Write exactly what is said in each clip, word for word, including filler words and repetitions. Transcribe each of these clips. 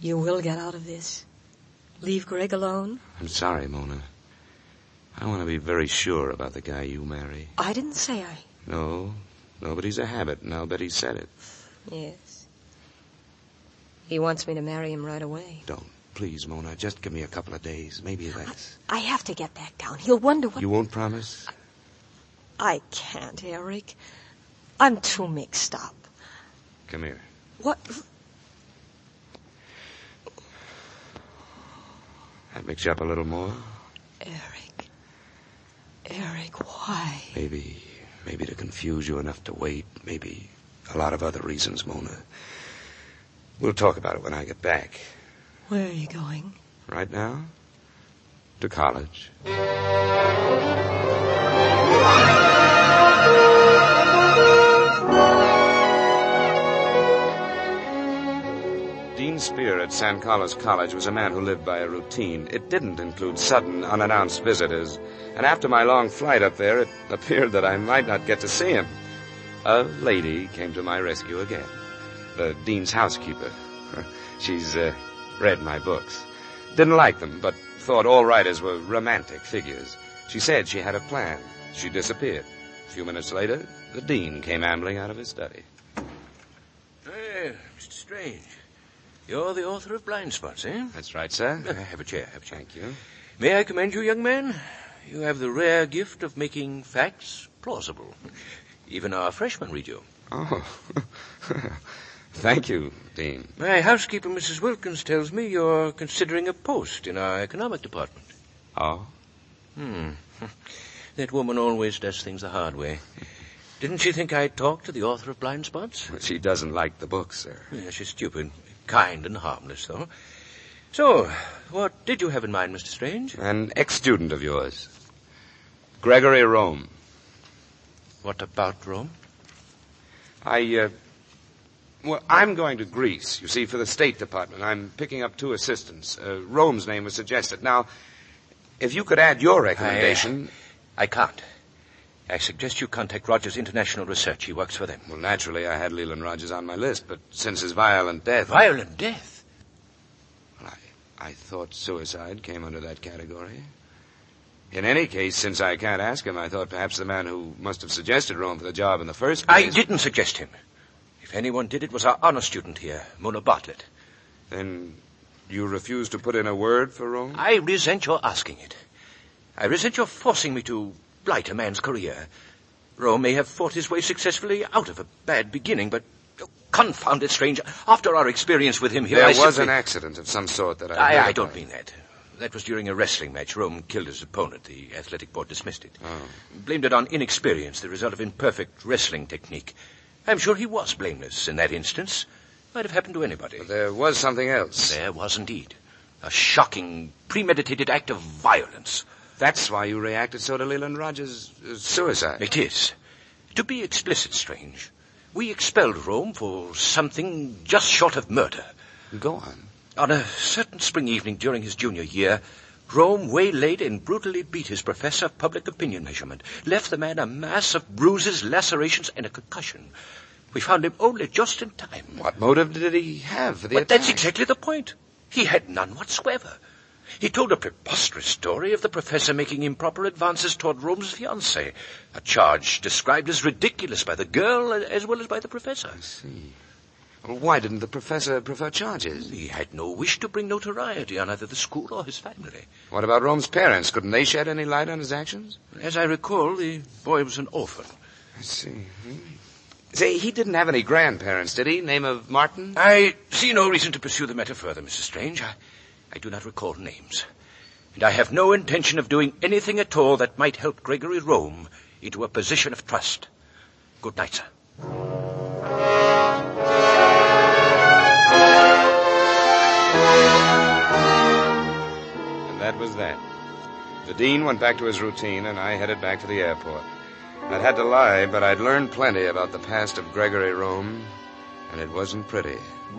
You will get out of this. Leave Greg alone? I'm sorry, Mona. I want to be very sure about the guy you marry. I didn't say I... No, no, but he's a habit, and I'll bet he said it. Yes. He wants me to marry him right away. Don't. Please, Mona, just give me a couple of days, maybe less. I, I have to get back down. He'll wonder what... You won't promise? I, I can't, Eric. I'm too mixed up. Come here. What? That mix you up a little more? Eric. Eric, why? Maybe, maybe to confuse you enough to wait. Maybe a lot of other reasons, Mona. We'll talk about it when I get back. Where are you going? Right now? To college. Dean Spear at San Carlos College was a man who lived by a routine. It didn't include sudden, unannounced visitors. And after my long flight up there, it appeared that I might not get to see him. A lady came to my rescue again. The dean's housekeeper. She's uh, read my books. Didn't like them, but thought all writers were romantic figures. She said she had a plan. She disappeared. A few minutes later, the dean came ambling out of his study. Hey, Mister Strange. You're the author of Blind Spots, eh? That's right, sir. Uh, have a chair, have a chair. Thank you. May I commend you, young man? You have the rare gift of making facts plausible. Even our freshmen read you. Oh, thank you, Dean. My housekeeper, Missus Wilkins, tells me you're considering a post in our economic department. Oh? Hmm. That woman always does things the hard way. Didn't she think I'd talk to the author of Blind Spots? She doesn't like the book, sir. Yeah, she's stupid. Kind and harmless, though. So, what did you have in mind, Mister Strange? An ex-student of yours. Gregory Rome. What about Rome? I, uh... Well, I'm going to Greece, you see, for the State Department. I'm picking up two assistants. Uh, Rome's name was suggested. Now, if you could add your recommendation... I, uh, I can't. I suggest you contact Rogers International Research. He works for them. Well, naturally, I had Leland Rogers on my list, but since his violent death... Violent death? Well, I, I thought suicide came under that category. In any case, since I can't ask him, I thought perhaps the man who must have suggested Rome for the job in the first place... I didn't suggest him. If anyone did, it was our honor student here, Mona Bartlett. Then you refuse to put in a word for Rome? I resent your asking it. I resent your forcing me to blight a man's career. Rome may have fought his way successfully out of a bad beginning, but... Oh, confound it, Strange. After our experience with him here... There I was simply... an accident of some sort that I... I, I don't mean that. That was during a wrestling match. Rome killed his opponent. The athletic board dismissed it. Oh. Blamed it on inexperience, the result of imperfect wrestling technique. I'm sure he was blameless in that instance. Might have happened to anybody. But there was something else. There was indeed. A shocking, premeditated act of violence. That's why you reacted so to Leland Rogers' uh, suicide. It is. To be explicit, Strange, we expelled Rome for something just short of murder. Go on. On a certain spring evening during his junior year, Rome waylaid and brutally beat his professor of public opinion measurement, left the man a mass of bruises, lacerations, and a concussion. We found him only just in time. What motive did he have for the But attack? that's exactly the point. He had none whatsoever. He told a preposterous story of the professor making improper advances toward Rome's fiancée, a charge described as ridiculous by the girl as well as by the professor. I see. Well, why didn't the professor prefer charges? He had no wish to bring notoriety on either the school or his family. What about Rome's parents? Couldn't they shed any light on his actions? As I recall, the boy was an orphan. I see. Hmm. Say, he didn't have any grandparents, did he? Name of Martin? I see no reason to pursue the matter further, Missus Strange. I, I do not recall names. And I have no intention of doing anything at all that might help Gregory Rome into a position of trust. Good night, sir. And that was that. The dean went back to his routine, and I headed back to the airport. I'd had to lie, but I'd learned plenty about the past of Gregory Rome, and it wasn't pretty.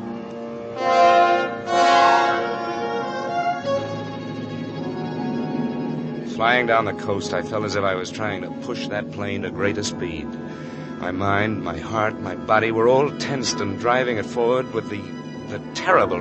Flying down the coast, I felt as if I was trying to push that plane to greater speed. My mind, my heart, my body were all tensed and driving it forward with the, the terrible